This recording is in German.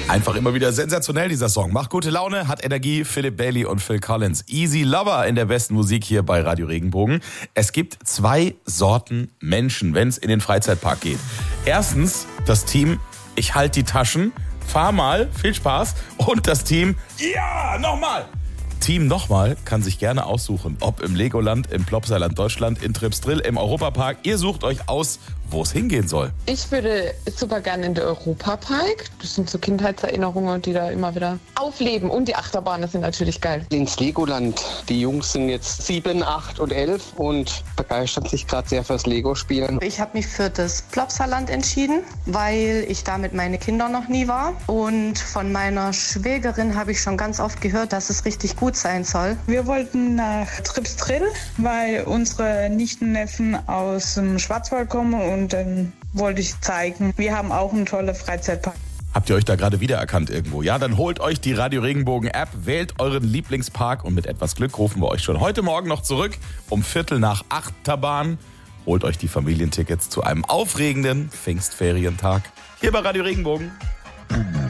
Einfach immer wieder sensationell, dieser Song. Macht gute Laune, hat Energie. Philip Bailey und Phil Collins. Easy Lover in der besten Musik hier bei Radio Regenbogen. Es gibt 2 Sorten Menschen, wenn es in den Freizeitpark geht. Erstens das Team, ich halte die Taschen, fahr mal, viel Spaß. Und das Team, ja, nochmal. Team Nochmal kann sich gerne aussuchen, ob im Legoland, im Plopsaland Deutschland, in Tripsdrill, im Europapark. Ihr sucht euch aus, wo es hingehen soll. Ich würde super gerne in den Europapark. Das sind so Kindheitserinnerungen, die da immer wieder aufleben. Und die Achterbahnen sind natürlich geil. Ins Legoland. Die Jungs sind jetzt 7, 8 und 11 und begeistern sich gerade sehr fürs Lego-Spielen. Ich habe mich für das Plopsaland entschieden, weil ich da mit meinen Kindern noch nie war. Und von meiner Schwägerin habe ich schon ganz oft gehört, dass es richtig gut sein soll. Wir wollten nach Tripsdrill, weil unsere Nichten, Neffen aus dem Schwarzwald kommen und dann wollte ich zeigen, wir haben auch einen tollen Freizeitpark. Habt ihr euch da gerade wiedererkannt irgendwo? Ja, dann holt euch die Radio Regenbogen App, wählt euren Lieblingspark und mit etwas Glück rufen wir euch schon heute Morgen noch zurück um 7:45 Bahn. Holt euch die Familientickets zu einem aufregenden Pfingstferientag hier bei Radio Regenbogen.